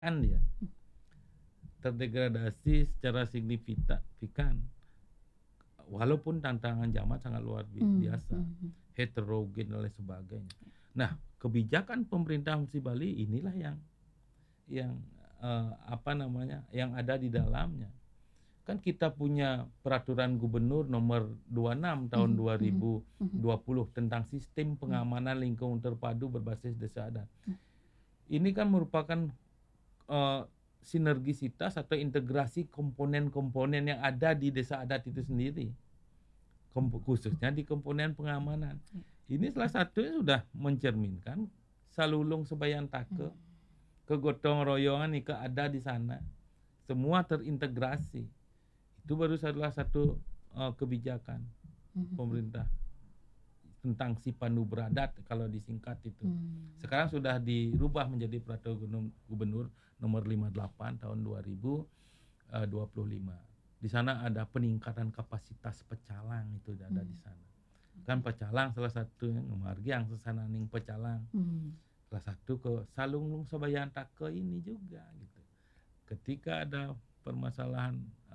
kan dia terdegradasi secara signifikan walaupun tantangan zaman sangat luar biasa, heterogen dan lain sebagainya. Nah, kebijakan pemerintah Provinsi Bali inilah yang yang ada di dalamnya. Kan kita punya peraturan gubernur nomor 26 tahun 2020 tentang sistem pengamanan lingkungan terpadu berbasis desa adat. Ini kan merupakan sinergisitas atau integrasi komponen-komponen yang ada di desa adat itu sendiri, khususnya di komponen pengamanan. Ini salah satunya sudah mencerminkan salulung sebayan take, kegotong royongan ika ada di sana, semua terintegrasi. Itu baru salah satu kebijakan pemerintah tentang si Pandu Beradat kalau disingkat itu. Sekarang sudah dirubah menjadi peraturan gubernur nomor 58 tahun 2025. Di sana ada peningkatan kapasitas pecalang itu ada di sana. Kan pecalang salah satu yang sesananing pecalang. Salah satu ke salunglung sebayan take ini juga gitu. Ketika ada permasalahan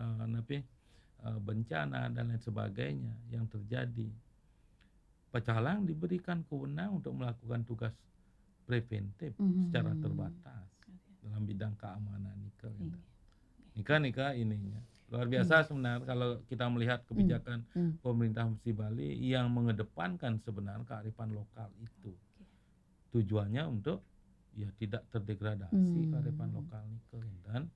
bencana dan lain sebagainya yang terjadi, pecalang diberikan kewenangan untuk melakukan tugas preventif secara terbatas dalam bidang keamanan nikel. Nika ininya luar biasa sebenarnya kalau kita melihat kebijakan pemerintah Provinsi Bali yang mengedepankan sebenarnya kearifan lokal itu. Tujuannya untuk tidak terdegradasi kearifan lokal nikel dan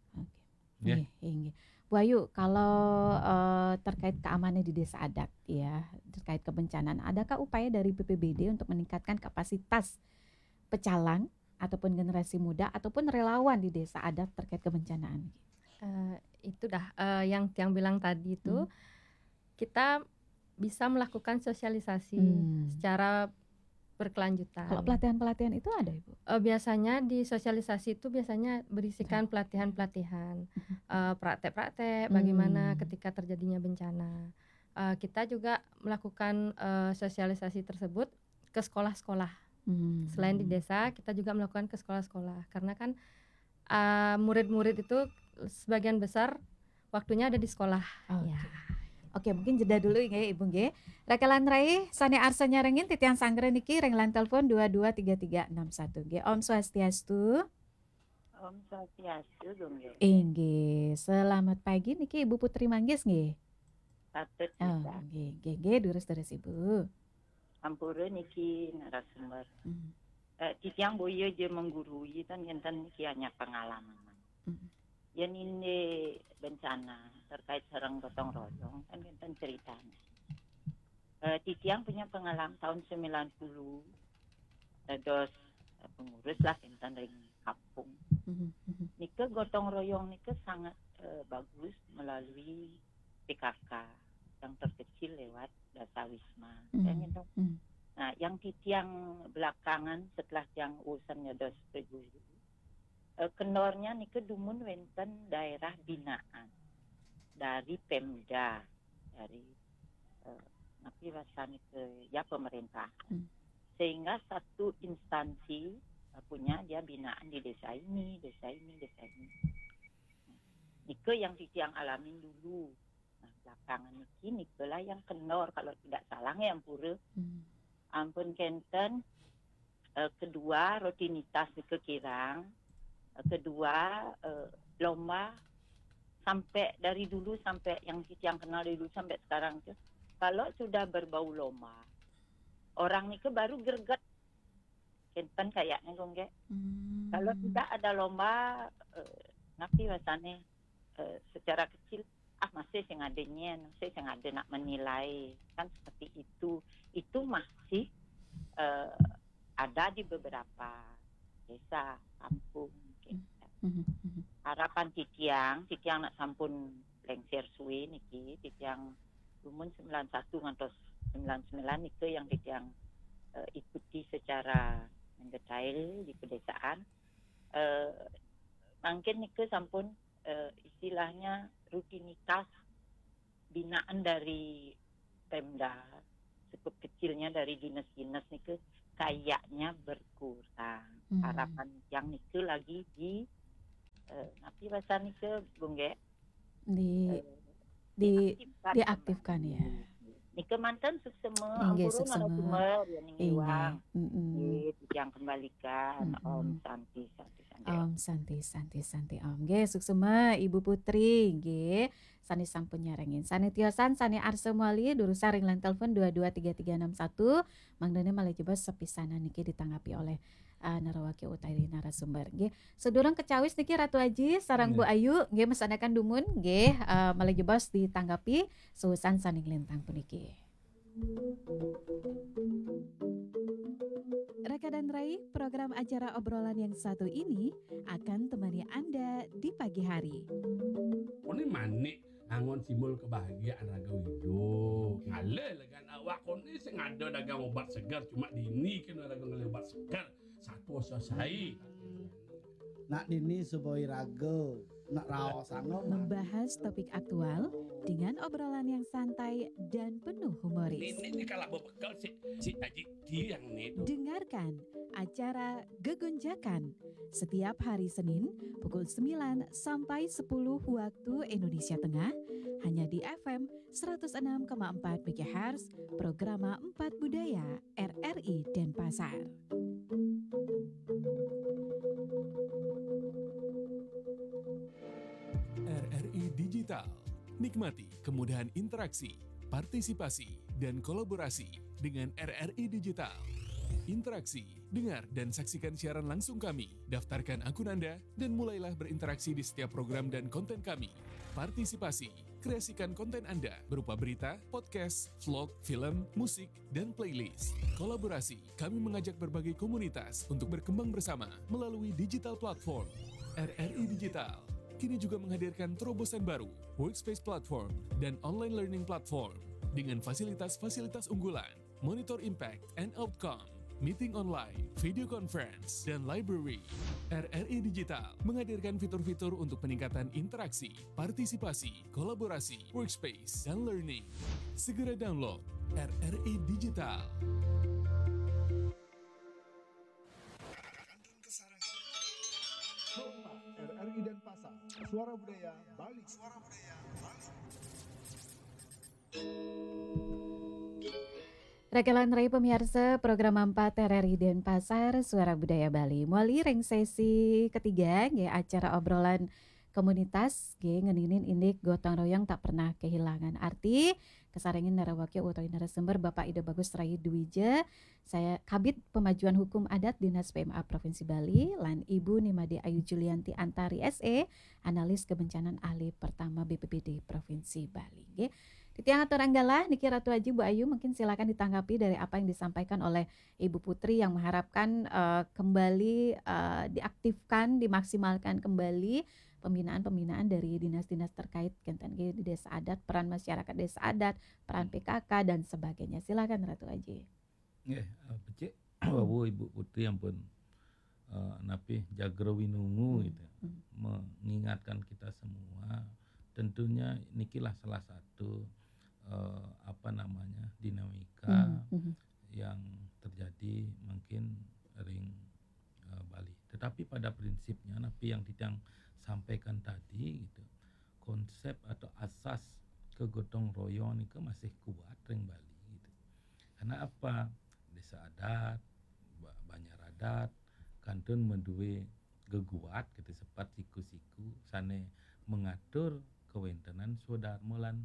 Bu Ayu, kalau terkait keamanan di desa adat ya, terkait kebencanaan, adakah upaya dari BPBD untuk meningkatkan kapasitas pecalang ataupun generasi muda ataupun relawan di desa adat terkait kebencanaan? Itu yang bilang tadi itu kita bisa melakukan sosialisasi secara berkelanjutan. Kalau pelatihan-pelatihan itu ada, Ibu? Biasanya di sosialisasi itu biasanya berisikan pelatihan-pelatihan, praktek-praktek bagaimana ketika terjadinya bencana. Kita juga melakukan sosialisasi tersebut ke sekolah-sekolah. Selain di desa, kita juga melakukan ke sekolah-sekolah. Karena kan murid-murid itu sebagian besar waktunya ada di sekolah. Ya. Oke, mungkin jeda dulu ya Ibu nggih. Rekalan rai sane arsa nyarengin titian sangre niki renglan telepon 223361 nggih. Om Swastiastu. Om Swastiastu dong nggih. Nggih, selamat pagi niki Ibu Putri Manggis nggih. Patut bisa. Nggih, durus-durus Ibu. Ampura niki narasumber. Titiang boyo je menggurui kan enten niki hanya pengalaman. Yang ini bencana terkait sarang gotong royong kan enten ceritanya. Titiang punya pengalaman tahun 90 dos pengurus lah enten dari kampung. Nika gotong royong nika sangat bagus melalui PKK yang terkecil lewat Dasa Wisma. Nah, yang titiang belakangan setelah yang urusannya dos pribumi, kendornya nika dumun wenten daerah binaan dari Pemda, dari napi wasani ke ya pemerintah, sehingga satu instansi punya dia binaan di desa ini. Nika yang titiang alamin dulu. Nah, belakangan niki lah yang kendor kalau tidak salah yang pura. Ampun kenten. Kedua rutinitas nika kirang. Kedua lomba sampai dari dulu sampai yang kenal dari dulu sampai sekarang itu, kalau sudah berbau lomba orang nika baru gerget kenten kayaknya gongge. Kalau tidak ada lomba napi wasane secara kecil masih sing ada nak menilai kan seperti itu masih ada di beberapa desa kampung. Harapan titiang nak sampun lengser suwe niki titiang lumun 91 ngantos 99 itu yang titiang ikuti secara mendetail di pedesaan. Mungkin niki sampun istilahnya rutinitas binaan dari Pemda cukup kecilnya dari dinas-dinas niki kayaknya berkurang. Harapan yang niki lagi bahasa Nika Bungge di diaktifkan diaktifkan ya. Nika mantan suksema Inggih, ampurun suksema. narasumber yang ngiwang Inggih. yang kembalikan Om Santi Om Santi Om nggih suksema Ibu Putri nggih sani sampun nyarengin sani tiosan sani arsa muali durusa ring line telepon 223361 mangdane malah coba sepisanan niki ditanggapi oleh narawaki utawi narasumber nggih sedurung kecawis niki Ratu Aji sareng Bu Ayu nggih mesanakan dumun nggih malah coba ditanggapi suusan sani lintang puniki. Raka dan Rai, program acara obrolan yang satu ini akan temani Anda di pagi hari. Kone manik angon simbol kebahagiaan raga wijo. Ngale kan awak kone sing ada dagang obat segar cuma dini kena dagang obat segar satu selesai. Nak dini suboi raga, nak raos sanggup membahas topik aktual dengan obrolan yang santai dan penuh humoris. Ini kalau bekal si Aji yang nih. Dengarkan acara Gegonjakan setiap hari Senin pukul 9 sampai 10 waktu Indonesia Tengah hanya di FM 106,4 MHz Programa 4 Budaya RRI Denpasar. RRI Digital. Nikmati kemudahan interaksi, partisipasi, dan kolaborasi dengan RRI Digital. Interaksi, dengar dan saksikan siaran langsung kami. Daftarkan akun Anda dan mulailah berinteraksi di setiap program dan konten kami. Partisipasi, kreasikan konten Anda berupa berita, podcast, vlog, film, musik, dan playlist. Kolaborasi, kami mengajak berbagai komunitas untuk berkembang bersama melalui digital platform. RRI Digital kini juga menghadirkan terobosan baru, workspace platform, dan online learning platform dengan fasilitas-fasilitas unggulan, monitor impact and outcome, meeting online, video conference, dan library. RRI Digital menghadirkan fitur-fitur untuk peningkatan interaksi, partisipasi, kolaborasi, workspace, dan learning. Segera download RRI Digital. RRI Denpasar, Suara Budaya Bali. Rekalan Rai pemirsa program 4 RRI Denpasar Suara Budaya Bali. Mulai ring sesi ketiga nggih acara obrolan komunitas nggih ngeninin indik gotong royong tak pernah kehilangan arti. Kesarengin narawaki utawi narasumber Bapak Ida Bagus Rai Dwija. Saya Kabid Pemajuan Hukum Adat Dinas PMA Provinsi Bali lan Ibu Nimade Ayu Julianti Antari SE, analis kebencanaan ahli pertama BPBD Provinsi Bali nggih. Titiang atur anggalah niki Ratu Aji Bu Ayu mungkin silakan ditanggapi dari apa yang disampaikan oleh Ibu Putri yang mengharapkan kembali diaktifkan, dimaksimalkan kembali pembinaan dari dinas-dinas terkait kenten di desa adat, peran masyarakat desa adat, peran PKK dan sebagainya. Silakan Ratu Aji. Nggih, becik bawa Ibu Putri yang pun napi jagro winungu gitu. Mengingatkan kita semua tentunya nikilah salah satu dinamika yang terjadi mungkin ring Bali. Tetapi pada prinsipnya napi yang ditang sampaikan tadi gitu, konsep atau asas kegotong royong ini masih kuat ring Bali gitu. Karena apa? Desa adat, banyak adat, kantun menduwe geguat gitu sepat siku-siku sane mengatur kewentanan swadharma lan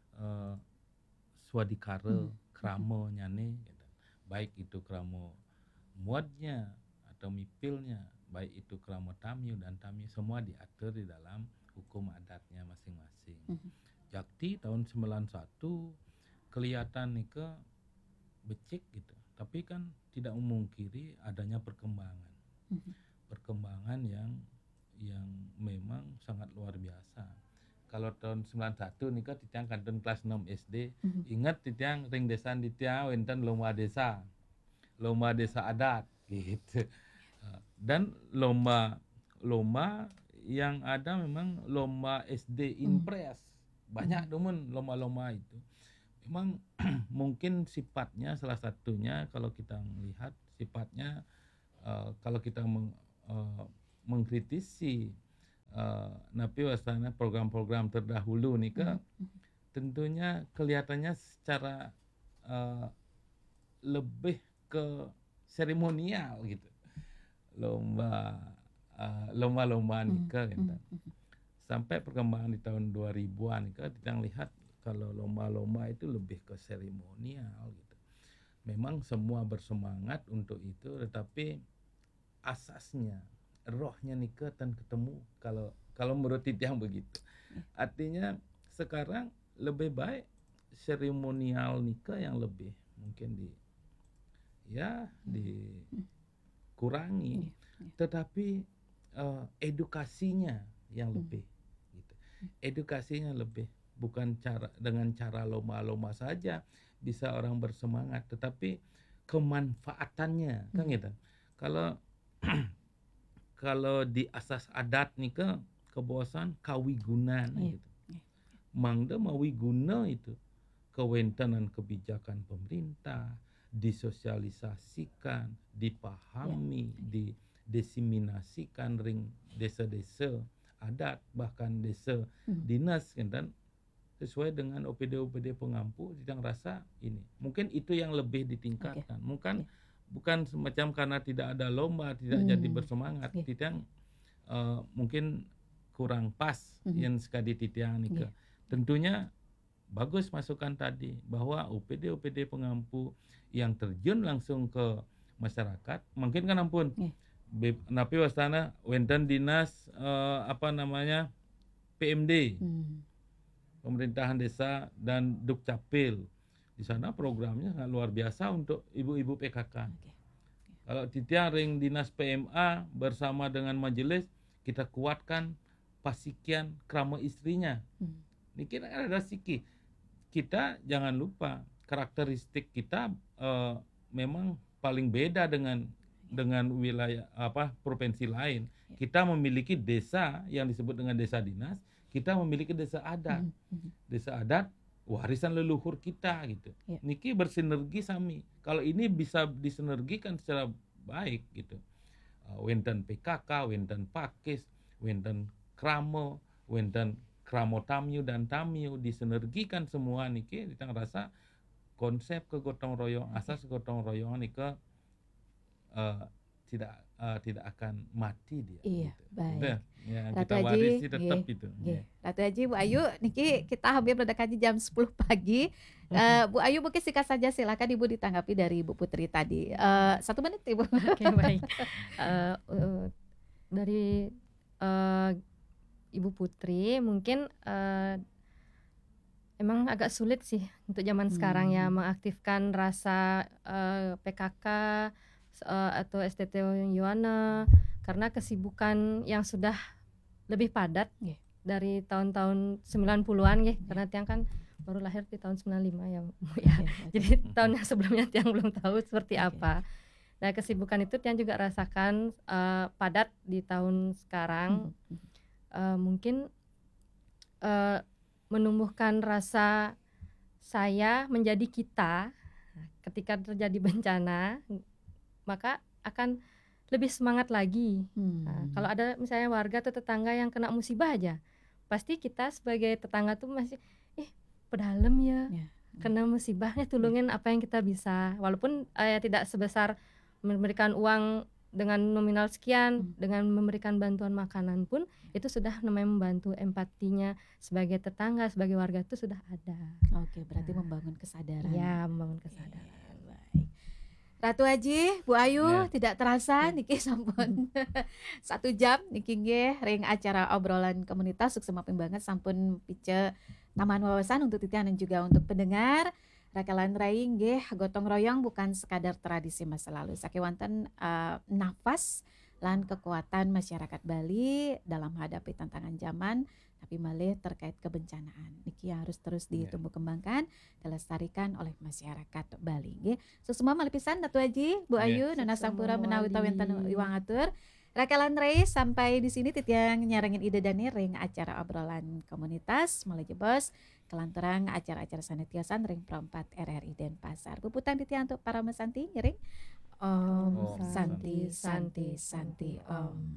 swadikara krama nyane gitu. Baik itu krama muatnya atau mipilnya, baik itu krama tamyu dan tamyu semua diatur di dalam hukum adatnya masing-masing. Jakti tahun 91 kelihatan nih ke becik gitu, tapi kan tidak memungkiri adanya perkembangan. Perkembangan yang memang sangat luar biasa. Kalau tahun 91 nih kan titiang kantun kelas 6 SD, ingat titiang ring desa titiang wenten lomba desa adat gitu. Dan lomba yang ada memang lomba SD Impres. Banyak teman lomba-lomba itu. Memang mungkin sifatnya salah satunya kalau kita melihat sifatnya kalau kita mengkritisi napi wasana program-program terdahulu nih ke tentunya kelihatannya secara lebih ke seremonial gitu, lomba-lomba nikah gitu. Sampai perkembangan di tahun 2000-an kan kita lihat kalau lomba-lomba itu lebih ke seremonial gitu. Memang semua bersemangat untuk itu, tetapi asasnya, rohnya nikah dan ketemu kalau menurut Titiang begitu. Artinya sekarang lebih baik seremonial nikah yang lebih mungkin dikurangi, tetapi edukasinya yang lebih gitu. Edukasinya lebih, bukan dengan cara lomba-lomba saja bisa orang bersemangat, tetapi kemanfaatannya kan gitu. Kalau di asas adat nih kebosan kawigunan gitu. Mangda mawiguna itu kewentanan kebijakan pemerintah disosialisasikan, dipahami, didiseminasikan ring desa-desa adat, bahkan desa dinas kan, sesuai dengan OPD pengampu. Tidak rasa ini mungkin itu yang lebih ditingkatkan. Bukan semacam karena tidak ada lomba tidak jadi bersemangat. Titiang mungkin kurang pas yang sekali Titiang nikah. Tentunya bagus masukan tadi bahwa OPD PEngampu yang terjun langsung ke masyarakat, mungkin kan ampun napi wastana wenten dinas PMD, pemerintahan desa dan Dukcapil. Di sana programnya sangat luar biasa untuk ibu-ibu PKK. Kalau Titiang ring dinas PMA bersama dengan majelis, kita kuatkan pasikian krama istrinya. Ini kita ada siki. Kita jangan lupa karakteristik kita memang paling beda dengan wilayah provinsi lain. Kita memiliki desa yang disebut dengan desa dinas, kita memiliki desa adat. Desa adat warisan leluhur kita gitu. Niki bersinergi sami. Kalau ini bisa disinergikan secara baik gitu. Wenten PKK, wenten Pakis, wenten Kramo, wenten Kramo Tamyu dan Tamyu disinergikan semua niki, kita rasa konsep kegotong royong, asas gotong royong niki tidak akan mati dia. Iya, gitu. baik. Udah, ya, Ratu kita Haji, warisi tetap itu. Ratu Haji, Bu Ayu, niki kita hampir mendekati jam 10 pagi. Bu Ayu mungkin singkat saja, silakan Ibu ditanggapi dari Ibu Putri tadi. 1 menit Ibu. Oke, baik. Dari Ibu Putri mungkin emang agak sulit sih untuk zaman sekarang ya mengaktifkan rasa PKK atau STT Yohana karena kesibukan yang sudah lebih padat dari tahun-tahun 90-an ya, karena Tiang kan baru lahir di tahun 95 ya Bu ya. Jadi tahun yang sebelumnya Tiang belum tahu seperti apa. Nah, kesibukan itu Tiang juga rasakan padat di tahun sekarang. Mungkin menumbuhkan rasa saya menjadi kita ketika terjadi bencana, maka akan lebih semangat lagi. Nah, kalau ada misalnya warga atau tetangga yang kena musibah aja, pasti kita sebagai tetangga tuh masih pedalem ya, kena musibahnya tulungin apa yang kita bisa, walaupun tidak sebesar memberikan uang dengan nominal sekian, dengan memberikan bantuan makanan pun itu sudah namanya membantu. Empatinya sebagai tetangga, sebagai warga itu sudah ada. Oke, berarti membangun kesadaran. Iya, membangun kesadaran. Baik. Ratu Haji, Bu Ayu, tidak terasa niki sampun 1 jam niki nggih ring acara obrolan komunitas suksema banget sampun pice tambahan wawasan untuk Titian dan juga untuk pendengar. Rakalan rai nggih gotong royong bukan sekadar tradisi masa lalu. Sakewanten nafas lan kekuatan masyarakat Bali dalam menghadapi tantangan zaman, tapi malih terkait kebencanaan. Niki harus terus ditumbuh kembangkan, dilestarikan oleh masyarakat Bali. Nggih. Semua malipisan Ratu Haji, Bu Ayu, Nona Sampura menawi tawenten iwang atur. Rakalan rai sampai di sini Titiang nyarengin ide dan ring acara obrolan komunitas mulai jebos kelantarang acara-acara sanitiasan ring perempat RRI Denpasar. Puputan Titiang untuk para mesanti ring Om Santi Santi Santi Om.